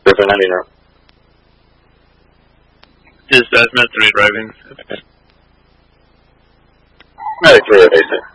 Griffin, I mean, Is Desmond 3 driving? Medic 3 basic.